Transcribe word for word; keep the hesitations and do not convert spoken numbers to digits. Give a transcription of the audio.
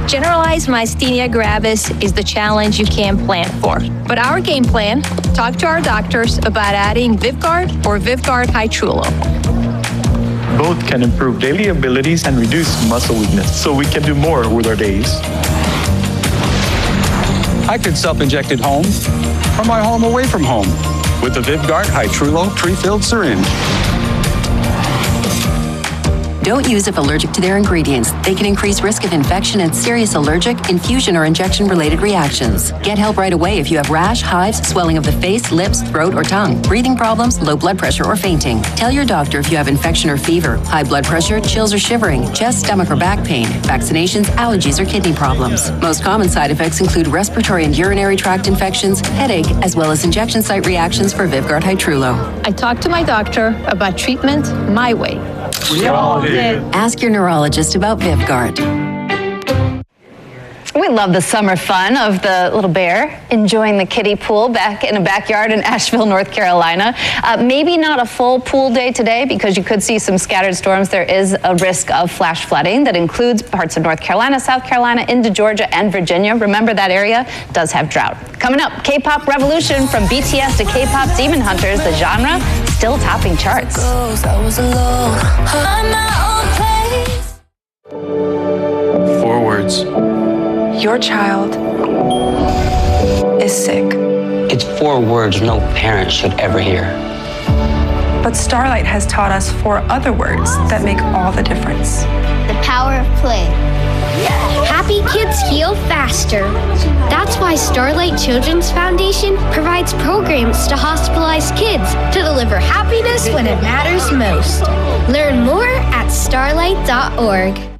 Generalized myasthenia gravis is the challenge you can't plan for. But our game plan, talk to our doctors about adding VivGuard or VivGuard Hytrulo. Both can improve daily abilities and reduce muscle weakness, so we can do more with our days. I could self-inject at home or my home away from home with the VivGuard Hytrulo pre-filled syringe. Don't use if allergic to their ingredients. They can increase risk of infection and serious allergic, infusion, or injection-related reactions. Get help right away if you have rash, hives, swelling of the face, lips, throat, or tongue, breathing problems, low blood pressure, or fainting. Tell your doctor if you have infection or fever, high blood pressure, chills or shivering, chest, stomach, or back pain, vaccinations, allergies, or kidney problems. Most common side effects include respiratory and urinary tract infections, headache, as well as injection site reactions for VivGuard Hytrulo. I talked to my doctor about treatment my way. We all did. Ask your neurologist about VivGuard. We love the summer fun of the little bear enjoying the kiddie pool back in a backyard in Asheville, North Carolina. Uh, maybe not a full pool day today because you could see some scattered storms. There is a risk of flash flooding that includes parts of North Carolina, South Carolina, into Georgia and Virginia. Remember, that area does have drought. Coming up, K-pop revolution from B T S to K-pop Demon Hunters. The genre still topping charts. Four words. Your child is sick. It's four words no parent should ever hear. But Starlight has taught us four other words that make all the difference. The power of play. Happy kids heal faster. That's why Starlight Children's Foundation provides programs to hospitalized kids to deliver happiness when it matters most. Learn more at starlight dot org.